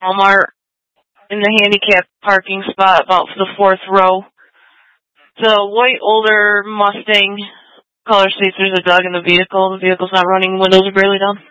Walmart in the handicap parking spot, about for the 4th row. The white older Mustang, color states there's a dog in the vehicle. The vehicle's not running, windows are barely down.